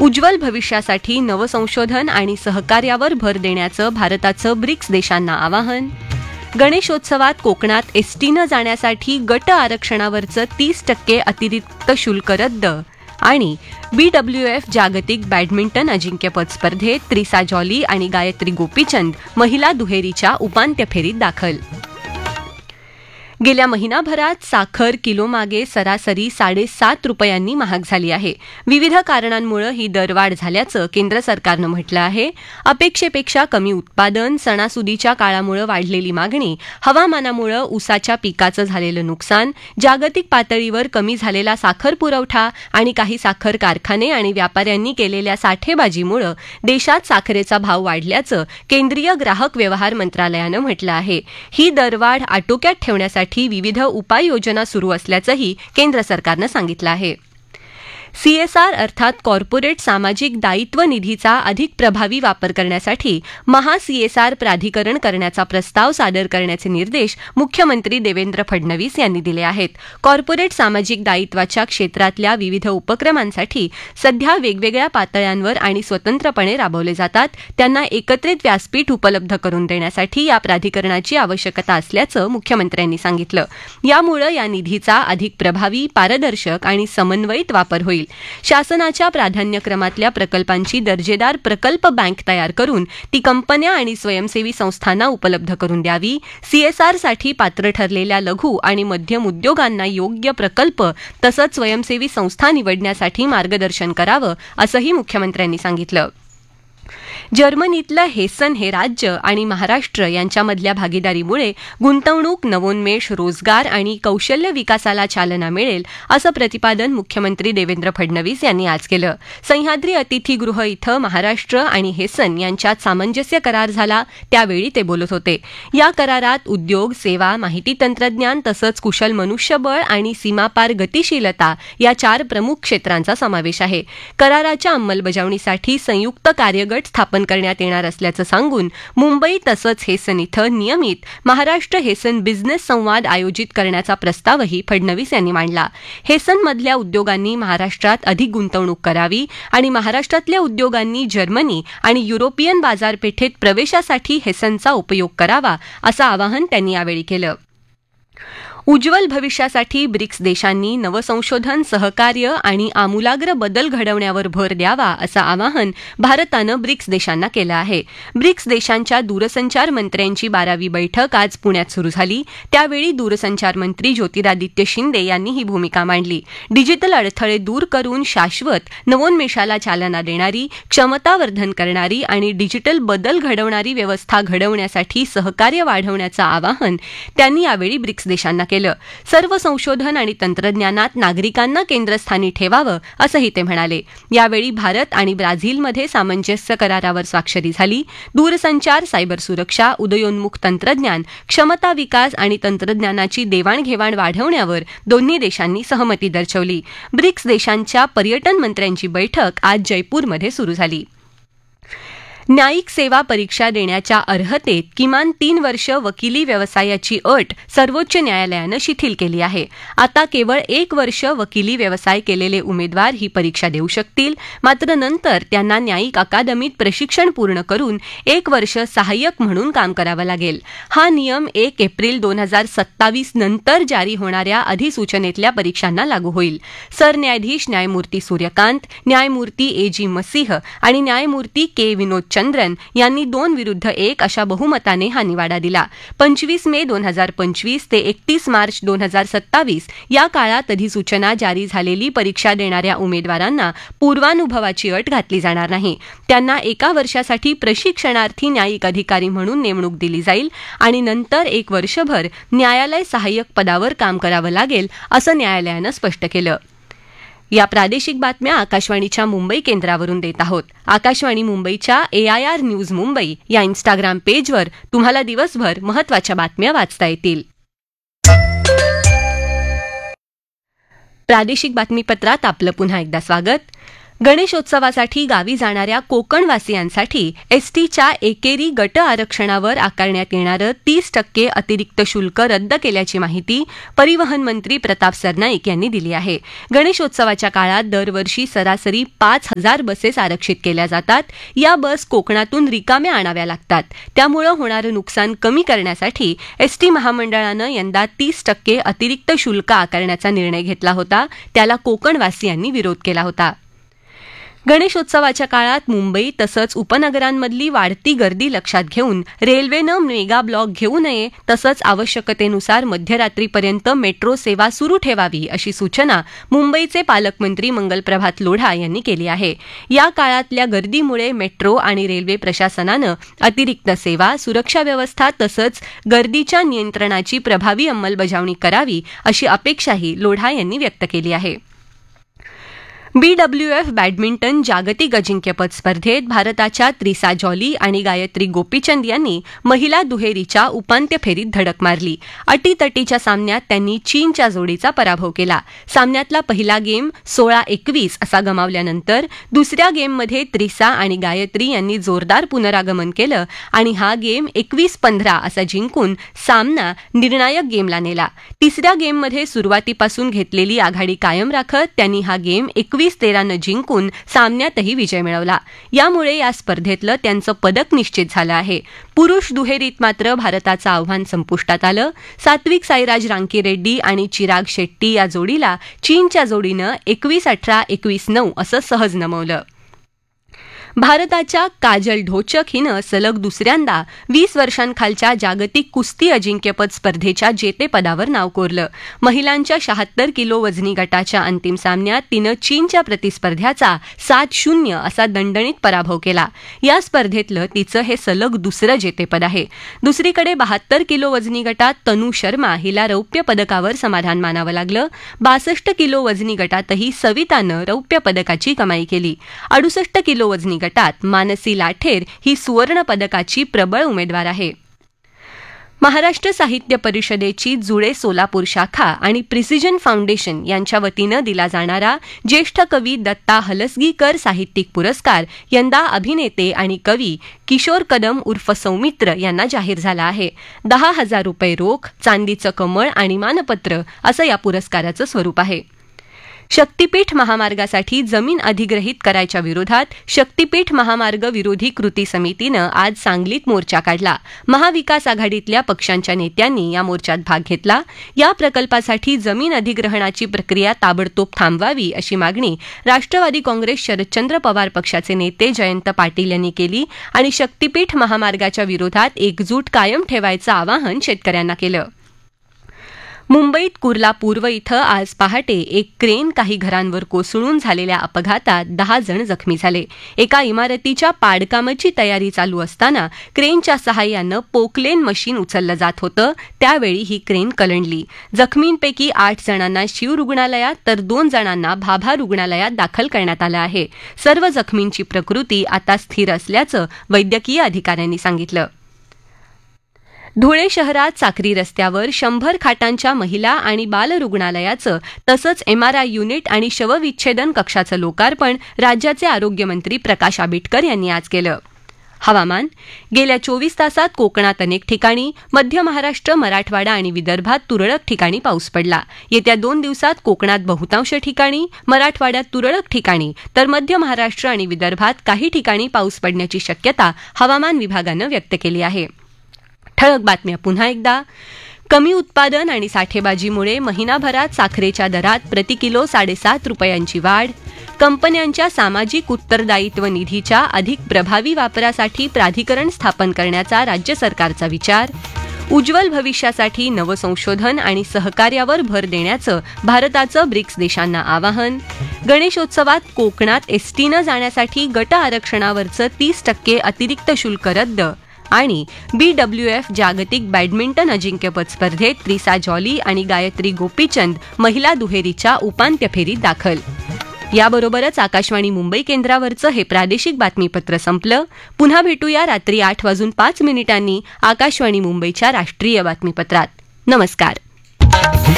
उज्ज्वल भविष्यासाठी नवसंशोधन आणि सहकार्यावर भर देण्याचं भारताचं ब्रिक्स देशांना आवाहन. गणेशोत्सवात कोकणात एसटीनं जाण्यासाठी गट आरक्षणावरचं 30% अतिरिक्त शुल्क रद्द. आणि BWF जागतिक बॅडमिंटन अजिंक्यपद स्पर्धेत त्रिसा जॉली आणि गायत्री गोपीचंद महिला दुहेरीच्या उपांत्य फेरीत दाखल. गेल्या महिनाभरात साखर किलोमागे सरासरी 7.5 रुपयांनी महाग झाली आहे. विविध कारणांमुळे ही दरवाढ झाल्याचं केंद्र सरकारनं म्हटलं आहे. अपेक्षेपेक्षा कमी उत्पादन, सणासुदीच्या काळामुळे वाढलेली मागणी, हवामानामुळे ऊसाच्या पिकाचं झालेलं नुकसान, जागतिक पातळीवर कमी झालेला साखर पुरवठा आणि काही साखर कारखाने आणि व्यापाऱ्यांनी केलेल्या साठेबाजीमुळे देशात साखरेचा भाव वाढल्याचं केंद्रीय ग्राहक व्यवहार मंत्रालयानं म्हटलं आहे. ही दरवाढ आटोक्यात ठेवण्यासाठी विविध उपाययोजना सुरू असल्याचंही केंद्र सरकारनं सांगितलं आहे. CSR अर्थात कॉर्पोरेट सामाजिक दायित्व निधीचा अधिक प्रभावी वापर करण्यासाठी महा-CSR प्राधिकरण करण्याचा प्रस्ताव सादर करण्याचे निर्देश मुख्यमंत्री देवेंद्र फडणवीस यांनी दिले आहेत. कॉर्पोरेट सामाजिक दायित्वाच्या क्षेत्रातल्या विविध उपक्रमांसाठी सध्या वेगवेगळ्या पातळ्यांवर आणि स्वतंत्रपणे राबवले जातात. त्यांना एकत्रित व्यासपीठ उपलब्ध करून देण्यासाठी या प्राधिकरणाची आवश्यकता असल्याचं मुख्यमंत्र्यांनी सांगितलं. यामुळे या निधीचा अधिक प्रभावी, पारदर्शक आणि समन्वयित वापर होईल. शासनाच्या प्राधान्यक्रमातल्या प्रकल्पांची दर्जेदार प्रकल्प बँक तयार करून ती कंपन्या आणि स्वयंसेवी संस्थांना उपलब्ध करून द्यावी. CSR साठी पात्र ठरलेल्या लघु आणि मध्यम उद्योगांना योग्य प्रकल्प तसंच स्वयंसेवी संस्था निवडण्यासाठी मार्गदर्शन करावं असंही मुख्यमंत्र्यांनी सांगितलं. जर्मनीतलं हेसन हे राज्य आणि महाराष्ट्र यांच्यामधल्या भागीदारीमुळे गुंतवणूक, नवोन्मेष, रोजगार आणि कौशल्य विकासाला चालना मिळेल असं प्रतिपादन मुख्यमंत्री देवेंद्र फडणवीस यांनी आज केलं. सह्याद्री अतिथीगृह इथं महाराष्ट्र आणि हेसन यांच्यात सामंजस्य करार झाला त्यावेळी ते बोलत होते. या करारात उद्योग, सेवा, माहिती तंत्रज्ञान तसंच कुशल मनुष्यबळ आणि सीमापार गतिशीलता या 4 प्रमुख क्षेत्रांचा समावेश आहे. कराराच्या अंमलबजावणीसाठी संयुक्त कार्यगट स्थापन करण्यात येणार असल्याचं सांगून मुंबई तसंच हेसन इथं नियमित महाराष्ट्र हेसन बिझनेस संवाद आयोजित करण्याचा प्रस्तावही फडणवीस यांनी मांडला. हेसनमधल्या उद्योगांनी महाराष्ट्रात अधिक गुंतवणूक करावी आणि महाराष्ट्रातल्या उद्योगांनी जर्मनी आणि युरोपियन बाजारपेठेत प्रवेशासाठी हेसनचा उपयोग करावा असं आवाहन त्यांनी यावेळी केलं. उज्ज्वल भविष्यासाठी ब्रिक्स देशांनी नवसंशोधन, सहकार्य आणि आमूलाग्र बदल घडवण्यावर भर द्यावा असं आवाहन भारतानं ब्रिक्स देशांना केलं आहे. ब्रिक्स देशांच्या दूरसंचार मंत्र्यांची 12वी बैठक आज पुण्यात सुरू झाली. त्यावेळी दूरसंचार मंत्री ज्योतिरादित्य शिंदे यांनी ही भूमिका मांडली. डिजिटल अडथळे दूर करून शाश्वत नवोन्मेषाला चालना देणारी, क्षमतावर्धन करणारी आणि डिजिटल बदल घडवणारी व्यवस्था घडवण्यासाठी सहकार्य वाढवण्याचं आवाहन त्यांनी यावेळी ब्रिक्स देशांना केलं. सर्व संशोधन आणि तंत्रज्ञानात नागरिकांना केंद्रस्थानी ठेवावं असंही ते म्हणाले. यावेळी भारत आणि ब्राझीलमध्ये सामंजस्य करारावर स्वाक्षरी झाली. दूरसंचार, सायबर सुरक्षा, उदयोन्मुख तंत्रज्ञान, क्षमता विकास आणि तंत्रज्ञानाची देवाणघेवाण वाढवण्यावर दोन्ही देशांनी सहमती दर्शवली. ब्रिक्स देशांच्या पर्यटन मंत्र्यांची बैठक आज जयपूरमध्ये सुरू झाली. न्यायिक सेवा परीक्षा देण्याच्या अर्हतेत किमान 3 वर्ष वकिली व्यवसायाची अट सर्वोच्च न्यायालयानं शिथिल केली आहे. आता केवळ 1 वर्ष वकिली व्यवसाय केलेले उमेदवार ही परीक्षा देऊ शकतील. मात्र नंतर त्यांना न्यायिक अकादमीत प्रशिक्षण पूर्ण करून 1 वर्ष सहाय्यक म्हणून काम करावं लागेल. हा नियम 1 एप्रिल 2027 नंतर जारी होणाऱ्या अधिसूचनेतल्या परीक्षांना लागू होईल. सरन्यायाधीश न्यायमूर्ती सूर्यकांत, न्यायमूर्ती AG मसीह आणि न्यायमूर्ती K विनोद चंद्रन यांनी 2-1 अशा बहुमताने हा निवाडा दिला. 25 मे 2025 ते 31 मार्च 2027 या काळात अधिसूचना जारी झालेली परीक्षा देणाऱ्या उमेदवारांना पूर्वानुभवाची अट घातली जाणार नाही. त्यांना 1 वर्षासाठी प्रशिक्षणार्थी न्यायिक अधिकारी म्हणून नेमणूक दिली जाईल आणि नंतर 1 वर्षभर न्यायालय सहाय्यक पदावर काम करावं लागेल असं न्यायालयानं स्पष्ट केलं. या प्रादेशिक बातम्या आकाशवाणीच्या मुंबई केंद्रावरून देत आहोत. आकाशवाणी मुंबईच्या AIR न्यूज मुंबई या इन्स्टाग्राम पेजवर तुम्हाला दिवसभर महत्त्वाच्या बातम्या वाचता येतील. प्रादेशिक बातमीपत्रात आपलं पुन्हा एकदा स्वागत. गणेशोत्सवासाठी गावी जाणाऱ्या कोकणवासियांसाठी एसटीच्या एकेरी गट आरक्षणावर आकारण्यात येणारं 30% अतिरिक्त शुल्क रद्द केल्याची माहिती परिवहन मंत्री प्रताप सरनाईक यांनी दिली आहे. गणेशोत्सवाच्या काळात दरवर्षी सरासरी 5,000 बसेस आरक्षित केल्या जातात. या बस कोकणातून रिकाम्या आणाव्या लागतात. त्यामुळे होणारं नुकसान कमी करण्यासाठी एसटी महामंडळानं यंदा 30% अतिरिक्त शुल्क आकारण्याचा निर्णय घेतला होता. त्याला कोकणवासियांनी विरोध केला होता. गणेशोत्सवाच्या काळात मुंबई तसंच उपनगरांमधली वाढती गर्दी लक्षात घेऊन रेल्वेनं मेगा ब्लॉक घेऊ नये तसंच आवश्यकतेनुसार मध्यरात्रीपर्यंत मेट्रो सेवा सुरू ठेवावी अशी सूचना मुंबईचे पालकमंत्री मंगलप्रभात लोढा यांनी केली आहे. या काळातल्या गर्दीमुळे मेट्रो आणि रेल्वे प्रशासनानं अतिरिक्त सेवा, सुरक्षा व्यवस्था तसंच गर्दीच्या नियंत्रणाची प्रभावी अंमलबजावणी करावी अशी अपेक्षाही लोढा यांनी व्यक्त केली आहे. BWF बॅडमिंटन जागतिक अजिंक्यपद स्पर्धेत भारताच्या त्रिसा जॉली आणि गायत्री गोपीचंद यांनी महिला दुहेरीच्या उपांत्य फेरीत धडक मारली. अटीतटीच्या सामन्यात त्यांनी चीनच्या जोडीचा पराभव केला. सामन्यातला पहिला गेम 16-21 असा गमावल्यानंतर दुसऱ्या गेममध्ये त्रिसा आणि गायत्री यांनी जोरदार पुनरागमन केलं आणि हा गेम 21-15 असा जिंकून सामना निर्णायक गेमला नेला. तिसऱ्या गेममध्ये सुरुवातीपासून घेतलेली आघाडी कायम राखत त्यांनी हा गेम 21-13 जिंकून सामन्यातही विजय मिळवला. यामुळे या स्पर्धेतलं त्यांचं पदक निश्चित झालं आहे. पुरुष दुहेरीत मात्र भारताचं आव्हान संपुष्टात आलं. सात्विक साईराज रांकीरेड्डी आणि चिराग शेट्टी या जोडीला चीनच्या जोडीनं 21-18, 21-9 असं सहज नमवलं. भारताच्या काजल ढोचक हिनं सलग दुसऱ्यांदा 20 वर्षांखालच्या जागतिक कुस्ती अजिंक्यपद स्पर्धेच्या जेतेपदावर नाव कोरलं. महिलांच्या 76 किलो वजनी गटाच्या अंतिम सामन्यात तिनं चीनच्या प्रतिस्पर्ध्याचा 7-0 असा दणदणीत पराभव केला. या स्पर्धेतलं तिचं हे सलग दुसरं जेतेपद आहे. दुसरीकडे 72 किलो वजनी गटात तनू शर्मा हिला रौप्य पदकावर समाधान मानावं लागलं. 62 किलो वजनी गटातही सवितानं रौप्य पदकाची कमाई केली. 68 किलो वजनी गटात मानसी लाठेर ही सुवर्ण पदकाची प्रबळ उमेदवार आहे. महाराष्ट्र साहित्य परिषदेची जुळे सोलापूर शाखा आणि प्रिसिजन फाउंडेशन यांच्या वतीनं दिला जाणारा ज्येष्ठ कवी दत्ता हलसगीकर साहित्यिक पुरस्कार यंदा अभिनेते आणि कवी किशोर कदम उर्फ सौमित्र यांना जाहीर झाला आहे. 10,000 रुपये रोख, चांदीचं कमळ आणि मानपत्र असं या पुरस्काराचं स्वरूप आहे. शक्तीपीठ महामार्गासाठी जमीन अधिग्रहित करायच्या विरोधात शक्तीपीठ महामार्ग विरोधी कृती समितीनं आज सांगलीत मोर्चा काढला. महाविकास आघाडीतल्या पक्षांच्या नेत्यांनी या मोर्चात भाग घेतला. या प्रकल्पासाठी जमीन अधिग्रहणाची प्रक्रिया ताबडतोब थांबवावी अशी मागणी राष्ट्रवादी काँग्रेस शरदचंद्र पवार पक्षाचे नेते जयंत पाटील यांनी केली आणि शक्तीपीठ महामार्गाच्या विरोधात एकजूट कायम ठेवायचं आवाहन शेतकऱ्यांना केलं. मुंबईत कुर्ला पूर्व इथं आज पहाटे एक क्रेन काही घरांवर कोसळून झालेल्या अपघातात 10 जण जखमी झाले. एका इमारतीच्या पाडकामाची तयारी चालू असताना क्रेनच्या सहाय्यानं पोकलेन मशीन उचललं जात होतं. त्यावेळी ही क्रेन कलंडली. जखमींपैकी 8 जणांना शीव रुग्णालयात तर 2 जणांना भाभा रुग्णालयात दाखल करण्यात आलं आहे. सर्व जखमींची प्रकृती आता स्थिर असल्याचं वैद्यकीय अधिकाऱ्यांनी सांगितलं. धुळे शहरात साक्री रस्त्यावर 100 खाटांच्या महिला आणि बाल रुग्णालयाचं तसंच MRI युनिट आणि शवविच्छेदन कक्षाचं लोकार्पण राज्याचे आरोग्यमंत्री प्रकाश आंबेडकर यांनी आज केलं. हवामान. गेल्या 24 तासात कोकणात अनेक ठिकाणी, मध्य महाराष्ट्र, मराठवाडा आणि विदर्भात तुरळक ठिकाणी पाऊस पडला. येत्या 2 दिवसात कोकणात बहुतांश ठिकाणी, मराठवाड्यात तुरळक ठिकाणी तर मध्य महाराष्ट्र आणि विदर्भात काही ठिकाणी पाऊस पडण्याची शक्यता हवामान विभागानं व्यक्त केली आहे. ठळक बातम्या पुन्हा एकदा. कमी उत्पादन आणि साठेबाजीमुळे महिनाभरात साखरेच्या दरात प्रति किलो 7.5 रुपयांची वाढ. कंपन्यांच्या सामाजिक उत्तरदायित्व निधीच्या अधिक प्रभावी वापरासाठी प्राधिकरण स्थापन करण्याचा राज्य सरकारचा विचार. उज्ज्वल भविष्यासाठी नवसंशोधन आणि सहकार्यावर भर देण्याचं भारताचं ब्रिक्स देशांना आवाहन. गणेशोत्सवात कोकणात एसटीनं जाण्यासाठी गट आरक्षणावरचं 30% अतिरिक्त शुल्क रद्द. आणि BWF जागतिक बॅडमिंटन अजिंक्यपद स्पर्धेत त्रिसा जॉली आणि गायत्री गोपीचंद महिला दुहेरीच्या उपांत्य फेरीत दाखल. याबरोबरच आकाशवाणी मुंबई केंद्रावरचं हे प्रादेशिक बातमीपत्र संपलं. पुन्हा भेटूया रात्री 8:05 आकाशवाणी मुंबईच्या राष्ट्रीय बातमीपत्रात. नमस्कार.